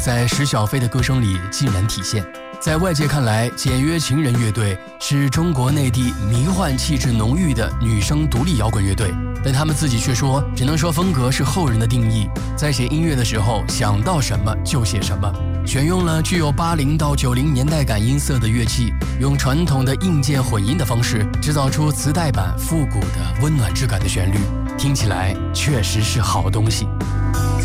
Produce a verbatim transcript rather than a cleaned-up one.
在石小飞的歌声里竟然体现。在外界看来，简约情人乐队是中国内地迷幻气质浓郁的女生独立摇滚乐队，但他们自己却说，只能说风格是后人的定义，在写音乐的时候想到什么就写什么，选用了具有八零到九零年代感音色的乐器，用传统的硬件混音的方式，制造出磁带版复古的温暖质感的旋律，听起来确实是好东西。